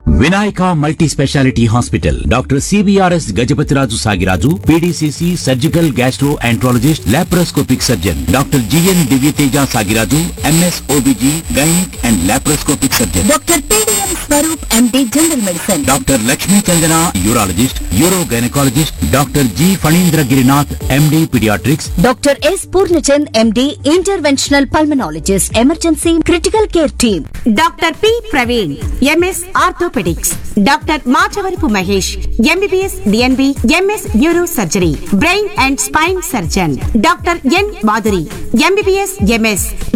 Vinayaka multi speciality hospital doctor CBRS Gajapathiraju Sagiraju PDCC surgical gastro enterologist laparoscopic surgeon doctor GN Divyateja Sagiraju MS OBG gynaec and laparoscopic surgeon doctor PDM Swaroop MD general medicine doctor Lakshmi Chandana urologist euro gynaecologist doctor G Phanindra Girinath MD paediatrics doctor yes Purnachand MD interventional pulmonologist emergency critical care team doctor P Praveen MS orthopaedics doctor Machavarapu Mahesh MBBS DNB MS neuro surgery brain and spine surgeon doctor N Madhuri MBBS MS